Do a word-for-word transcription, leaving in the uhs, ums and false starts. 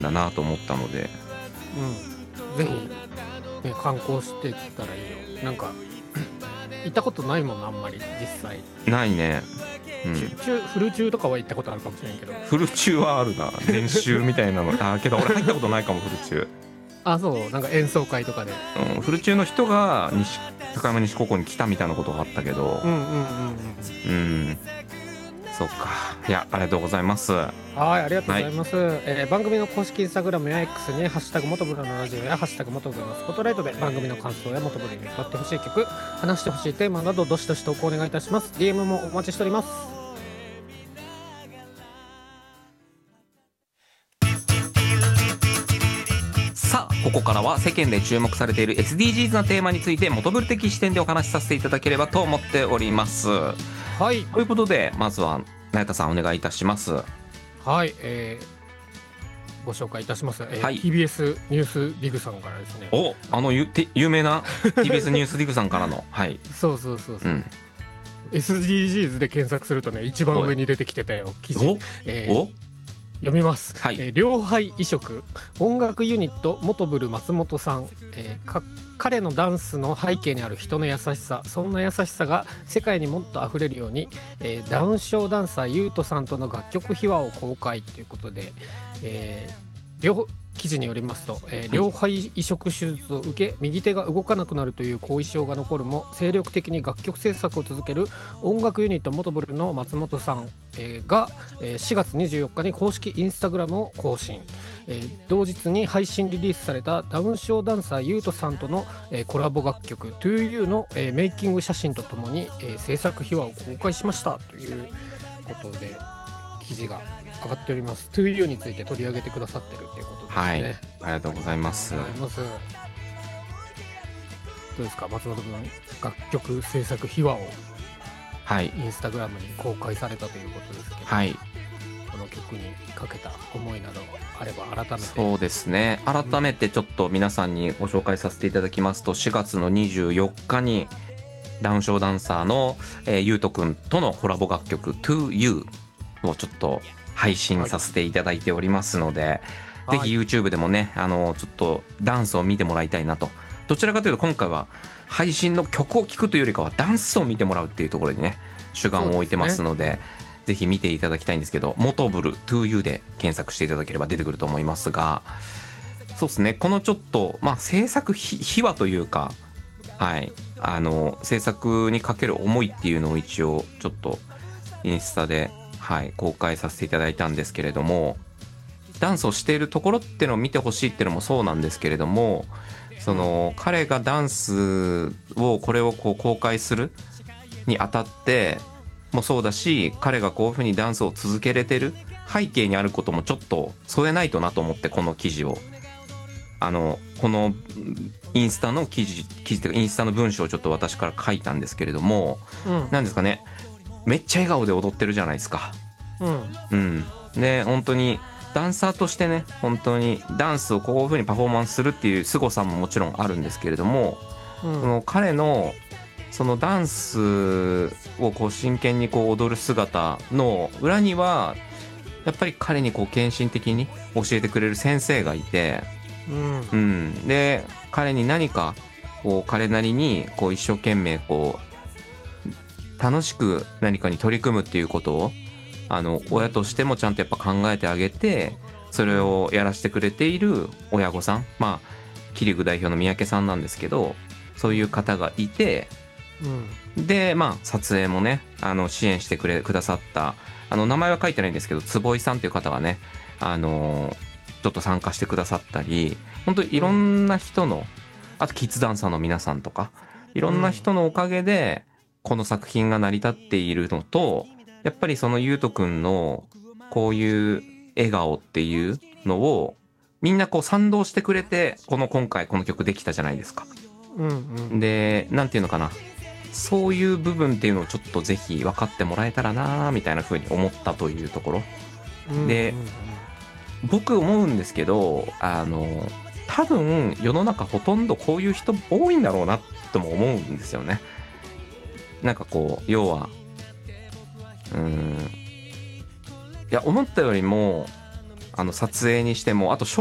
だなと思ったので、 うん、ぜひ、ね、観光していったらいいよ。なんか行ったことないもんな、あんまり実際。 ないね、うん、 中フル中とかは行ったことあるかもしれんけど。 フル中はあるな、練習みたいなのあけど俺入ったことないかもフル中。 あ、そう、なんか演奏会とかで、 うん、フル中の人が西高山西高校に来たみたいなことがあったけど、 うんうんうんうん、そっか。いや、ありがとうございます。 はい、ありがとうございます、はい。えー、番組の公式インスタグラムや X にハッシュタグ元ブラのラジオやハッシュタグ元ブラのスポットライトで番組の感想や元ブラに歌ってほしい曲、話してほしいテーマなどどしどし投稿お願いいたします。 ディーエム もお待ちしております。 さあ、ここからは世間で注目されている エスディージーズ なテーマについて元ブル的視点でお話しさせていただければと思っております。 はい、 ということでまずは那由他さんお願いいたします。 はい、えー、ご紹介いたします、えーはい、 ティービーエス ニュースリグさんからですね。 お、あのゆて有名な ティービーエス ニュースリグさんからのはいそうそうそうそう、 うん、 エスディージーズ で検索するとね、一番上に出てきてたよ記事。 お、 えーお読みます、 はい。 えー、両肺移植音楽ユニット元ブル松本さん、えー、か彼のダンスの背景にある人の優しさ、そんな優しさが世界にもっと溢れるように、えー、ダウン症ダンサーゆうとさんとの楽曲秘話を公開ということで、えー、両記事によりますと、えー、両肺移植手術を受け右手が動かなくなるという後遺症が残るも精力的に楽曲制作を続ける音楽ユニット元ブルの松本さん、えー、が、えー、しがつにじゅうよっかに公式インスタグラムを更新、えー、同日に配信リリースされたダウン症ダンサーゆうとさんとの、えー、コラボ楽曲 トゥーユー の、えー、メイキング写真とともに、えー、制作秘話を公開しましたということで記事が上がっております。 トゥーユー について取り上げてくださってるということですね。 はい、ありがとうございます。 ありがとうございます。どうですか松本君、楽曲制作秘話をはいインスタグラムに公開されたということですけど、 はい、 この曲にかけた思いなどあれば改めて。 そうですね、改めてちょっと皆さんにご紹介させていただきますと、しがつのにじゅうよっかにダウン症ダンサーの、えー、ゆうとくんとのコラボ楽曲 トゥーユー をちょっと配信させていただいておりますので、はい、ぜひ YouTube でもね、あのちょっとダンスを見てもらいたいなと。どちらかというと今回は配信の曲を聴くというよりかはダンスを見てもらうっていうところにね主眼を置いてますの で, で、ね、ぜひ見ていただきたいんですけど、元ブル トゥーユー で検索していただければ出てくると思いますが、そうですね、このちょっとまあ制作秘話というか、はい、あの制作にかける思いっていうのを一応ちょっとインスタで、はい、公開させていただいたんですけれども、ダンスをしているところっていうのを見てほしいっていうのもそうなんですけれども、その彼がダンスをこれをこう公開するにあたってもそうだし、彼がこういうふうにダンスを続けれてる背景にあることもちょっと添えないとなと思って、この記事をあのこのインスタの記事記事というかインスタの文章をちょっと私から書いたんですけれども、うん、なんですかね、めっちゃ笑顔で踊ってるじゃないですか。うん、うん、で本当にダンサーとしてね、本当にダンスをこういう風にパフォーマンスするっていう凄さももちろんあるんですけれども、うん、その彼のそのダンスをこう真剣にこう踊る姿の裏にはやっぱり彼にこう献身的に教えてくれる先生がいて、うんうん、で彼に何かこう彼なりにこう一生懸命こう楽しく何かに取り組むっていうことをあの親としてもちゃんとやっぱ考えてあげて、それをやらせてくれている親御さん、まあキリグ代表の三宅さんなんですけど、そういう方がいて、うん、でまあ撮影もねあの支援してくれくださった、あの名前は書いてないんですけど坪井さんという方がね、あのちょっと参加してくださったり、本当にいろんな人の、あとキッズダンサーの皆さんとかいろんな人のおかげでこの作品が成り立っているのと、やっぱりそのゆうとくんのこういう笑顔っていうのをみんなこう賛同してくれて、この今回この曲できたじゃないですか。うんうん、でなんていうのかな、そういう部分っていうのをちょっとぜひ分かってもらえたらなみたいな風に思ったというところ、うんうんうん、で僕思うんですけど、あの多分世の中ほとんどこういう人多いんだろうなとも思うんですよね。なんかこう要はうーんいや思ったよりもあの撮影にしても、あと